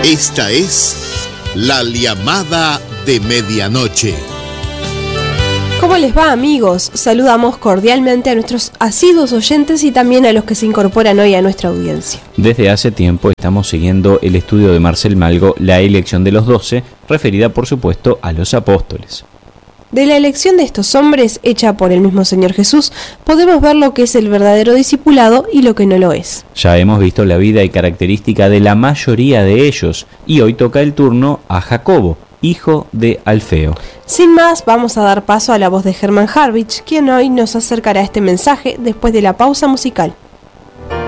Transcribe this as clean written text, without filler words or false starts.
Esta es La Llamada de Medianoche. ¿Cómo les va, amigos? Saludamos cordialmente a nuestros asiduos oyentes y también a los que se incorporan hoy a nuestra audiencia. Desde hace tiempo estamos siguiendo el estudio de Marcel Malgo, La elección de los 12, referida por supuesto a los apóstoles. De la elección de estos hombres, hecha por el mismo Señor Jesús, podemos ver lo que es el verdadero discipulado y lo que no lo es. Ya hemos visto la vida y característica de la mayoría de ellos, y hoy toca el turno a Jacobo, hijo de Alfeo. Sin más, vamos a dar paso a la voz de Hermann Harwich, quien hoy nos acercará este mensaje después de la pausa musical.